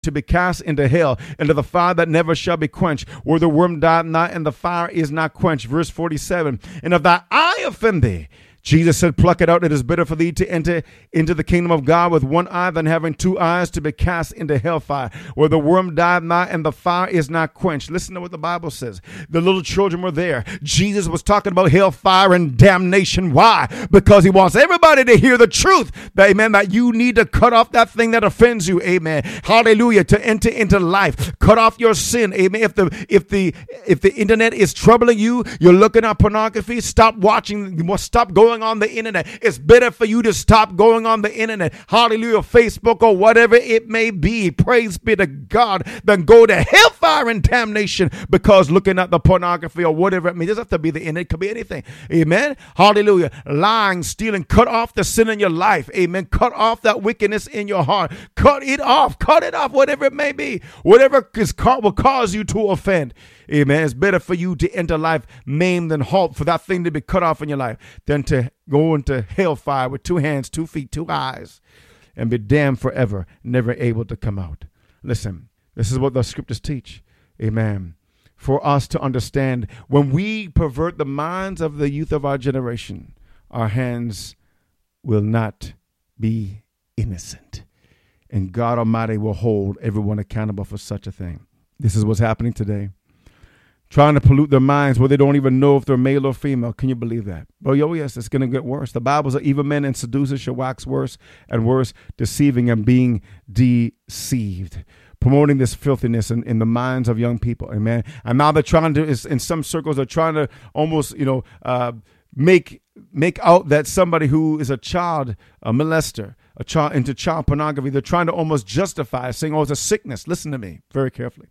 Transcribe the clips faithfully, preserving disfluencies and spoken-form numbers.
to be cast into hell, into the fire that never shall be quenched, where the worm died not and the fire is not quenched. Verse forty-seven, and if thy eye offend thee, Jesus said, pluck it out. It is better for thee to enter into the kingdom of God with one eye than having two eyes to be cast into hellfire, where the worm died not and the fire is not quenched. Listen to what the Bible says. The little children were there. Jesus was talking about hellfire and damnation. Why? Because he wants everybody to hear the truth. That, amen, that you need to cut off that thing that offends you. Amen. Hallelujah. To enter into life. Cut off your sin. Amen. If the if the if the internet is troubling you, you're looking at pornography, stop watching, stop going on the internet. It's better for you to stop going on the internet, hallelujah, Facebook or whatever it may be, praise be to God, than go to hellfire and damnation because looking at the pornography or whatever it may. It doesn't have to be the internet, it could be anything. Amen. Hallelujah. Lying, stealing, cut off the sin in your life. Amen. Cut off that wickedness in your heart. Cut it off. Cut it off, whatever it may be. Whatever is, will cause you to offend. Amen. It's better for you to enter life maimed and halt, for that thing to be cut off in your life, than to go into hellfire with two hands, two feet, two eyes, and be damned forever, never able to come out. Listen, this is what the scriptures teach. Amen. For us to understand, when we pervert the minds of the youth of our generation, our hands will not be innocent. And God Almighty will hold everyone accountable for such a thing. This is what's happening today. Trying to pollute their minds where they don't even know if they're male or female. Can you believe that? Oh, yo, yes, it's going to get worse. The Bible says evil men and seducers shall wax worse and worse, deceiving and being deceived. Promoting this filthiness in, in the minds of young people. Amen. And now they're trying to, in some circles, they're trying to almost, you know, uh, make make out that somebody who is a child, a molester, a child into child pornography, they're trying to almost justify saying, oh, it's a sickness. Listen to me very carefully.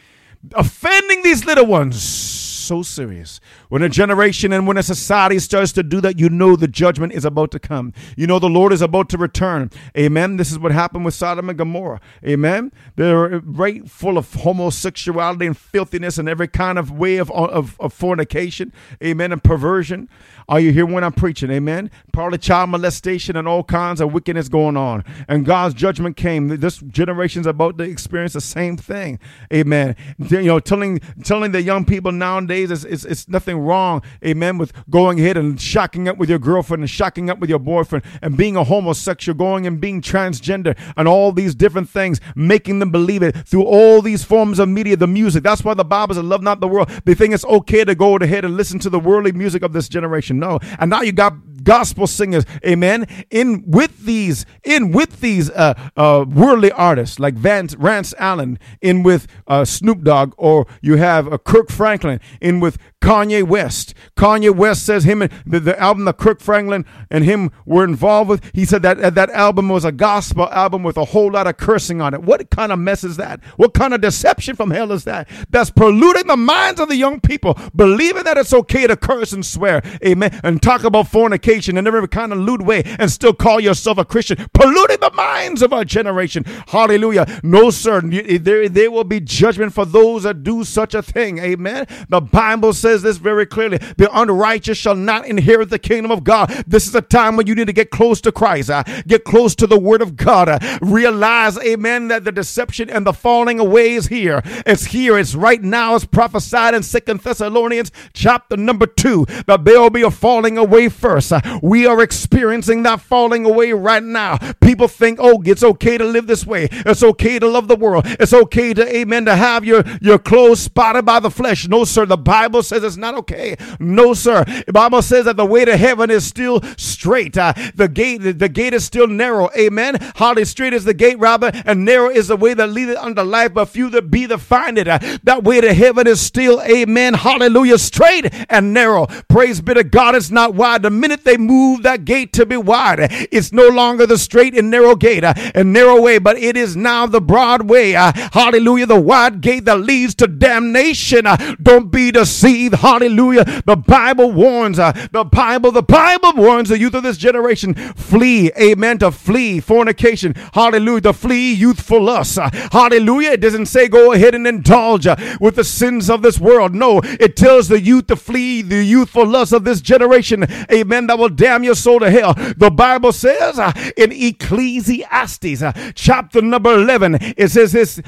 Offending these little ones, so serious. When a generation and when a society starts to do that, you know the judgment is about to come. You know the Lord is about to return. Amen. This is what happened with Sodom and Gomorrah. Amen. They're right full of homosexuality and filthiness and every kind of way of, of, of fornication. Amen. And perversion. Are you hearing when I'm preaching? Amen. Probably child molestation and all kinds of wickedness going on. And God's judgment came. This generation's about to experience the same thing. Amen. You know, telling telling the young people nowadays it's, it's, it's nothing wrong, amen, with going ahead and shacking up with your girlfriend and shacking up with your boyfriend and being a homosexual, going and being transgender and all these different things, making them believe it through all these forms of media, the music. That's why the Bible says, love not the world. They think it's okay to go ahead and listen to the worldly music of this generation. No. And now you got gospel singers, amen, in with these, in with these uh, uh, worldly artists like Vance, Rance Allen, in with uh, Snoop Dogg, or you have uh, Kirk Franklin, in with Kanye West. Kanye West says him and the, the album that Kirk Franklin and him were involved with, he said that uh, that album was a gospel album with a whole lot of cursing on it. What kind of mess is that? What kind of deception from hell is that? That's polluting the minds of the young people, believing that it's okay to curse and swear, amen, and talk about fornication in every kind of lewd way and still call yourself a Christian, polluting the minds of our generation. Hallelujah. No, sir. There, there will be judgment for those that do such a thing. Amen. The Bible says this very clearly. The unrighteous shall not inherit the kingdom of God. This is a time when you need to get close to Christ. Uh, get close to the word of God. Uh, realize, amen, that the deception and the falling away is here. It's here. It's right now. It's prophesied in Second Thessalonians chapter number two that there will be a falling away first. Uh, we are experiencing that falling away right now. People think, oh, it's okay to live this way. It's okay to love the world. It's okay to, amen, to have your, your clothes spotted by the flesh. No, sir. The Bible says it's not okay. No, sir. The Bible says that the way to heaven is still straight. Uh, the gate, the, the gate is still narrow. Amen. Hardly straight is the gate, rather, and narrow is the way that leadeth unto life, but few that be that find it. Uh, that way to heaven is still, amen, hallelujah, straight and narrow. Praise be to God. It's not wide. The minute they move that gate to be wide, it's no longer the straight and narrow gate uh, and narrow way, but it is now the broad way. Uh, hallelujah. The wide gate that leads to damnation. Uh, don't be deceived. Hallelujah. The Bible warns, uh, the Bible, the Bible warns the youth of this generation, flee, amen, to flee fornication. Hallelujah. To flee youthful lust. Uh, hallelujah. It doesn't say go ahead and indulge uh, with the sins of this world. No, it tells the youth to flee the youthful lust of this generation. Amen. That will damn your soul to hell. The Bible says uh, in Ecclesiastes uh, chapter number eleven, it says this,